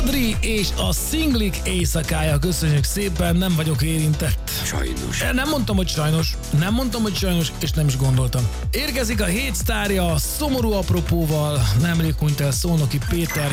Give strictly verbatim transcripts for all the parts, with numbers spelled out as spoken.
Andri és a Szinglik éjszakája. Köszönjük szépen, nem vagyok érintett. Sajnos. Nem mondtam, hogy sajnos. Nem mondtam, hogy sajnos, és nem is gondoltam. Érkezik a hét sztárja, szomorú apropóval. Nemrég hunyt el Szolnoki Péter.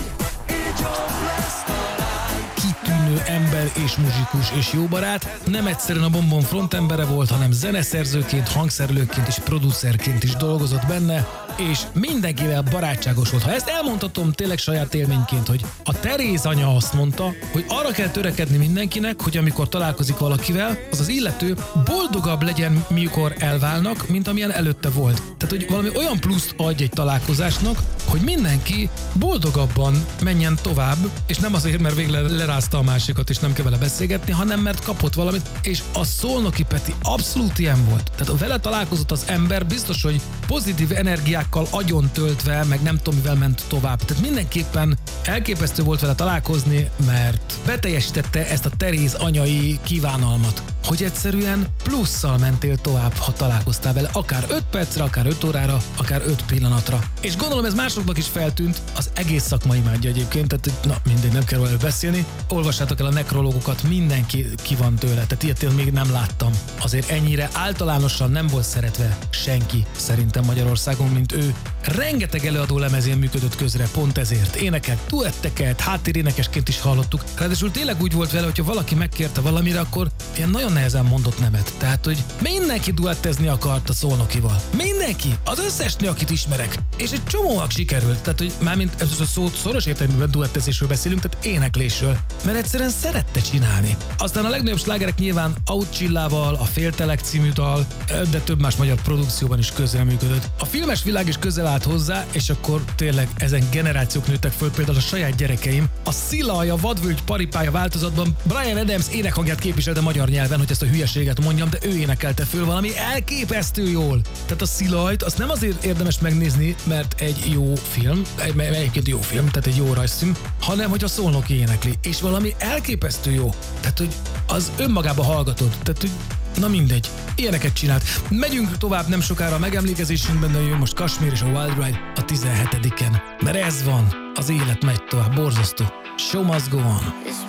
Kitűnő ember és muzsikus és jó barát. Nem egyszerűen a Bombon frontembere volt, hanem zeneszerzőként, hangszerelőként és producerként is dolgozott benne, és mindenkivel barátságos volt. Ha ezt elmondhatom tényleg saját élményként, hogy a Teréz anya azt mondta, hogy arra kell törekedni mindenkinek, hogy amikor találkozik valakivel, az az illető boldogabb legyen, mikor elválnak, mint amilyen előtte volt. Tehát, hogy valami olyan pluszt adj egy találkozásnak, hogy mindenki boldogabban menjen tovább, és nem azért, mert végre lerázta a másikat, és nem kell vele beszélgetni, hanem mert kapott valamit, és a Szolnoki Peti abszolút ilyen volt. Tehát vele találkozott az ember, biztos, hogy pozitív energiákkal agyon töltve, meg nem tudom, mivel ment tovább. Tehát mindenképpen elképesztő volt vele találkozni, mert beteljesítette ezt a Teréz anyai kívánalmat, hogy egyszerűen plusszal mentél tovább, ha találkoztál vele, akár öt percre, akár öt órára, akár öt pillanatra. És gondolom ez másoknak is feltűnt, az egész szakma imádja egyébként, tehát na mindegy, nem kell róla beszélni. Olvassátok el a nekrológokat, mindenki ki van tőle, tehát ilyet én még nem láttam. Azért ennyire általánosan nem volt szeretve senki szerintem Magyarországon, mint ő. Rengeteg előadó lemezén működött közre, pont ezért. Énekelt, duetteket, háttérénekesként is hallottuk. Ráadásul tényleg úgy volt vele, hogyha valaki megkérte valamire, akkor ilyen nagyon nehezen mondott nemet. Tehát, hogy mindenki duettezni akart a Szolnokival. Mindenki! Az összes nő, akit ismerek. És egy csomóak sikerült. Tehát, hogy mármint ez a szót szoros értelemben duettezésről beszélünk, tehát éneklésről. Mert egyszerűen szerette csinálni. Aztán a legnagyobb slágerek nyilván Outchillával, a Féltelek című dal, de több más magyar produkcióban is közreműködött. A filmes világ is közel állt hozzá, és akkor tényleg ezen generációk nőttek föl, például a saját gyerekeim. A Szilaj, a Vadvölgy paripája változatban Bryan Adams énekhangját képviselte magyar nyelven, hogy ezt a hülyeséget mondjam, de ő énekelte föl valami elképesztő jól. Tehát a Szilajt azt nem azért érdemes megnézni, mert egy jó film, egy, egyébként jó film, tehát egy jó rajzfilm, hanem hogy a Szolnoki énekli, és valami elképesztő jó. Tehát, hogy az önmagába hallgatod. Tehát, hogy na mindegy, ilyeneket csinált. Megyünk tovább nem sokára a megemlékezésünkben, de jön most Kashmir és a Wild Ride a tizenhetediken. Mert ez van, az élet megy tovább, borzasztó. Show must go on.